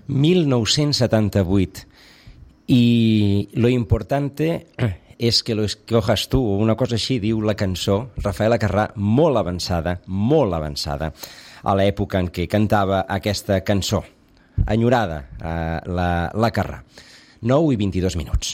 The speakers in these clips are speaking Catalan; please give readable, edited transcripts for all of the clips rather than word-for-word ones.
1978. Y lo importante es que lo escojas tu, o una cosa així diu la cançó. Rafael Acarrà, molt avançada a l'època en què cantava aquesta cançó. Enyorada, la Acarrà. 9:22.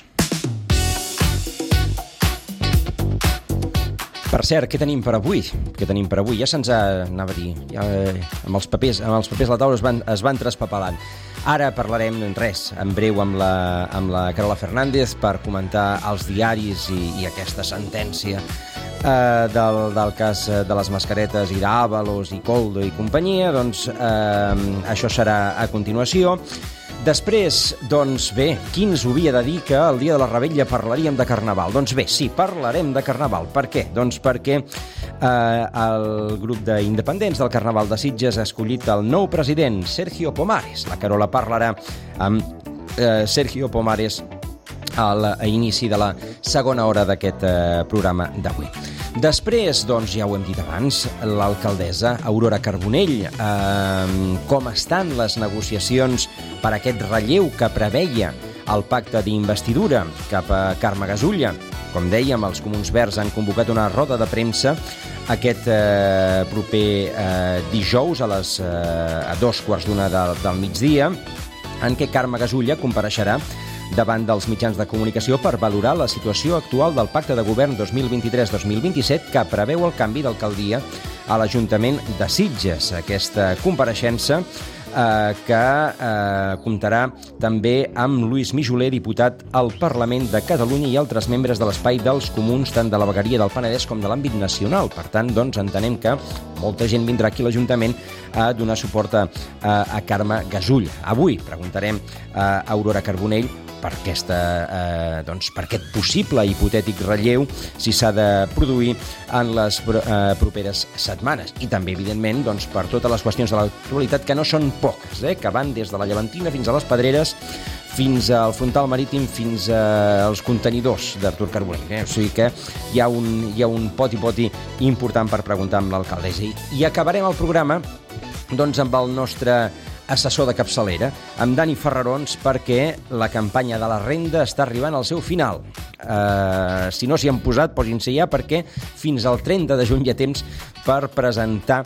Per cert, què tenim per avui? Ja se'ns anava a dir, amb els papers a la taula es van traspapelant. Ara parlarem, en breu, amb la Carola Fernández per comentar els diaris i aquesta sentència del cas de les mascaretes i d'Ábalos i Koldo i companyia. Doncs això serà a continuació. Després, doncs bé, qui ens ho havia de dir que el dia de la Revetlla parlaríem de Carnaval? Doncs bé, sí, parlarem de Carnaval. Per què? Doncs perquè el grup d'independents del Carnaval de Sitges ha escollit el nou president, Sergio Pomares. La Carola parlarà amb Sergio Pomares a l'inici de la segona hora d'aquest programa d'avui. Després, doncs, ja ho hem dit abans, l'alcaldessa Aurora Carbonell. Com estan les negociacions per aquest relleu que preveia el pacte d'investidura cap a Carme Gasulla? Com dèiem, els Comuns Verds han convocat una roda de premsa aquest proper dijous a 2:15 del migdia, en què Carme Gasulla compareixerà davant dels mitjans de comunicació per valorar la situació actual del Pacte de Govern 2023-2027 que preveu el canvi d'alcaldia a l'Ajuntament de Sitges. Aquesta compareixença que comptarà també amb Lluís Mijoler, diputat al Parlament de Catalunya, i altres membres de l'espai dels comuns, tant de la vegueria del Penedès com de l'àmbit nacional. Per tant, doncs, entenem que molta gent vindrà aquí a l'Ajuntament a donar suport a Carme Gasulla. Avui preguntarem a Aurora Carbonell per aquest possible hipotètic relleu, si s'ha de produir en les properes setmanes. I també, evidentment, doncs, per totes les qüestions de l'actualitat, que no són poques, que van des de la Llevantina fins a les Pedreres, fins al frontal marítim, fins als contenidors d'Artur Carbonell. O sigui que hi ha un poti important per preguntar amb l'alcaldessa. I acabarem el programa doncs, amb el nostre assessor de capçalera, amb Dani Ferrarons, perquè la campanya de la renda està arribant al seu final. Si no s'hi han posat, posin-se ja, perquè fins al 30 de juny hi ha temps per presentar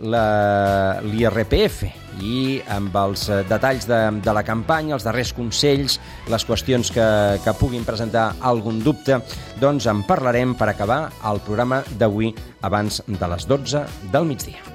l'IRPF. I amb els detalls de la campanya, els darrers consells, les qüestions que puguin presentar algun dubte, doncs en parlarem per acabar el programa d'avui abans de les 12 del migdia.